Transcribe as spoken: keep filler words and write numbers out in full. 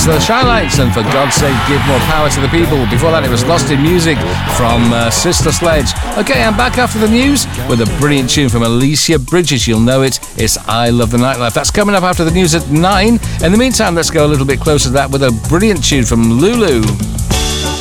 was the Shy Lights, and For God's Sake Give More Power to the People. Before that it was Lost in Music from uh, Sister Sledge. Okay, I'm back after the news with a brilliant tune from Alicia Bridges. You'll know it. It's I Love the Nightlife. That's coming up after the news at nine. In the meantime, let's go a little bit closer to that with a brilliant tune from Lulu.